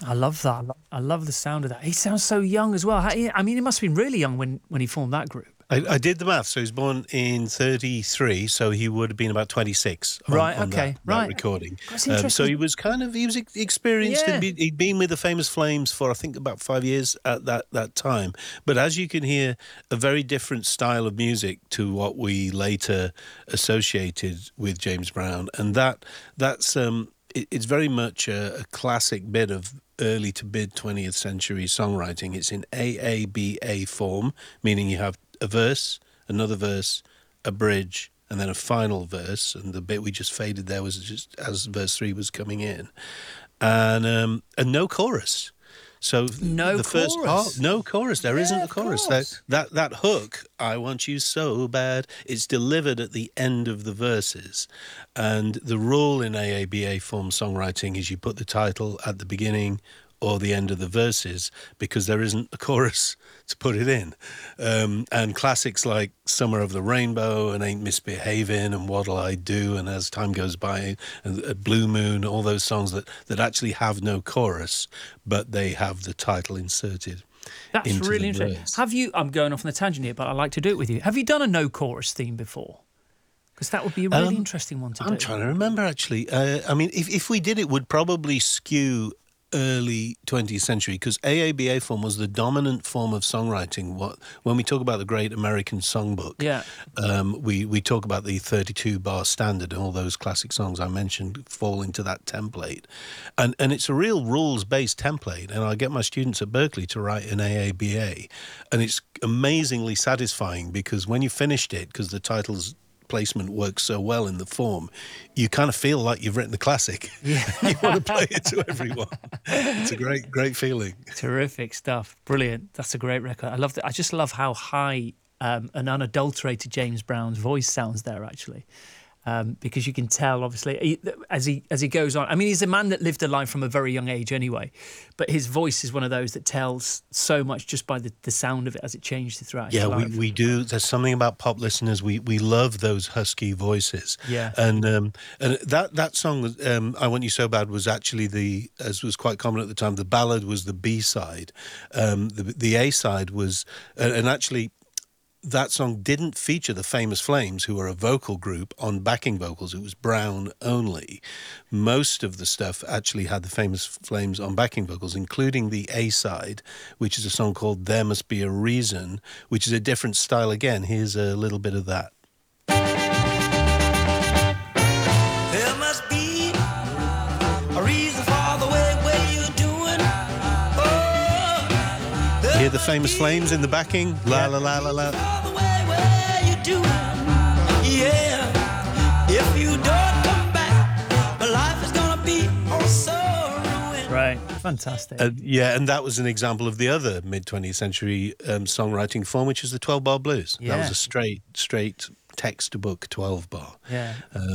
I love that. I love the sound of that. He sounds so young as well. I mean, he must have been really young when he formed that group. I did the math. So he was born in 33, so he would have been about 26 on that recording. That's interesting. So he was experienced. Yeah. He'd been with the Famous Flames for, I think, about 5 years at that time. But as you can hear, a very different style of music to what we later associated with James Brown. And it's very much a classic bit of early to mid 20th century songwriting. It's in AABA form, meaning you have a verse, another verse, a bridge, and then a final verse. And the bit we just faded there was just as verse 3 was coming in, and no chorus. So no first part, no chorus. There isn't a chorus. That hook, "I want you so bad," it's delivered at the end of the verses. And the rule in AABA form songwriting is you put the title at the beginning or the end of the verses, because there isn't a chorus to put it in. And classics like Summer of the Rainbow and Ain't Misbehavin' and What'll I Do and As Time Goes By and Blue Moon, all those songs that actually have no chorus, but they have the title inserted. That's really interesting. I'm going off on a tangent here, but I like to do it with you. Have you done a no chorus theme before? Because that would be a really interesting one to do. I'm trying to remember, actually. I mean, if we did, it would probably skew early 20th century, because AABA form was the dominant form of songwriting. When we talk about the Great American Songbook, we talk about the 32-bar standard, and all those classic songs I mentioned fall into that template. And it's a real rules-based template, and I get my students at Berklee to write an AABA, and it's amazingly satisfying, because when you finished it, because the title's placement works so well in the form, you kind of feel like you've written the classic. Yeah. You want to play it to everyone. It's a great feeling. Terrific stuff. Brilliant. That's a great record. I love that. I just love how high an unadulterated James Brown's voice sounds there, actually. Because you can tell, obviously, as he goes on. I mean, he's a man that lived a life from a very young age anyway, but his voice is one of those that tells so much just by the sound of it as it changes throughout his life. We do. There's something about pop listeners. We love those husky voices. Yeah. And that song, I Want You So Bad, was actually as was quite common at the time, the ballad was the B-side. The A-side was, and actually, that song didn't feature the Famous Flames, who are a vocal group, on backing vocals. It was Brown only. Most of the stuff actually had the Famous Flames on backing vocals, including the A-side, which is a song called There Must Be a Reason, which is a different style again. Here's a little bit of that. There must be a reason for the way you're doing. Oh, hear the Famous Flames in the backing? La la la la la. Yeah, if you don't come back, my life is gonna be so ruined. Right, fantastic. And that was an example of the other mid-20th century songwriting form, which is the 12-bar blues. Yeah. That was a straight textbook 12-bar. Yeah.